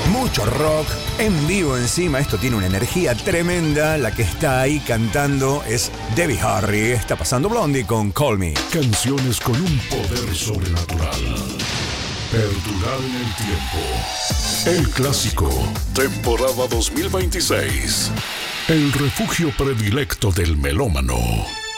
Mucho rock, en vivo encima, esto tiene una energía tremenda. La que está ahí cantando es Debbie Harry. Está pasando Blondie con Call Me. Canciones con un poder sobrenatural. Perdurar en el tiempo. El clásico, temporada 2026. El refugio predilecto del melómano.